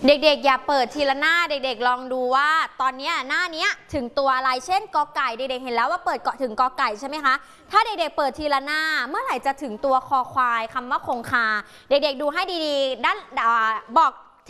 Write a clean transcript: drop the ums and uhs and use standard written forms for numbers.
เด็กๆอย่าเปิดทีละหน้าเด็กๆลองดูว่าตอนนี้หน้านี้ถึงตัวอะไรเช่นกอไก่เด็กๆเห็นแล้วว่าเปิดเกาะถึงกอไก่ใช่ไหมคะถ้าเด็กๆเปิดทีละหน้าเมื่อไหร่จะถึงตัวคอควายคำว่าคงคาเด็กๆดูให้ดีๆด้านบอก